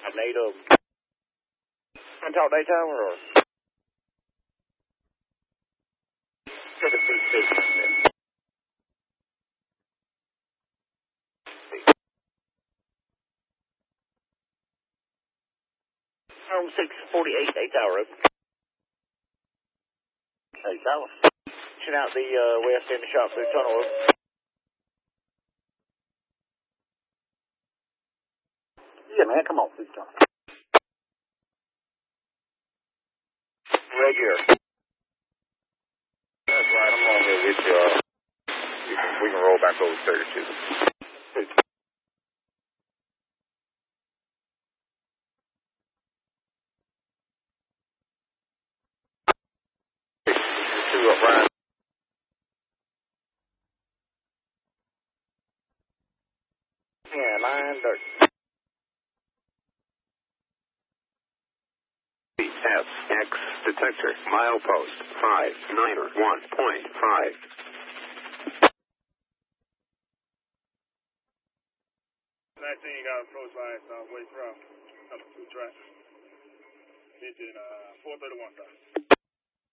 Native. Can talk daytime or? Take a seat. Home 648, 8 hour. 8 hours. Chin out the west end of shop through tunnel. Yeah, man, come on, please, John. Right here. That's right, I'm on here with you. We can roll back over 32. Two up right. Yeah, line dirt. FX detector, milepost 591.5. Last thing you got approached by southwest route, number 2 track, engine 431 south.